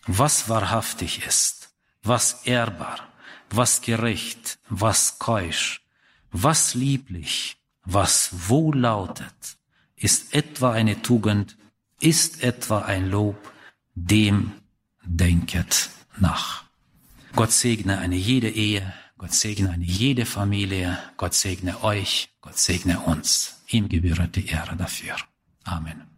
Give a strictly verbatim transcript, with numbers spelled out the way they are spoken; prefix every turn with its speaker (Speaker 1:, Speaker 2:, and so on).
Speaker 1: was wahrhaftig ist, was ehrbar, was gerecht, was keusch, was lieblich, was wohllautet, ist etwa eine Tugend, ist etwa ein Lob, dem denket nach. Gott segne eine jede Ehe, Gott segne eine jede Familie, Gott segne euch, Gott segne uns. Ihm gebührt die Ehre dafür. Amen.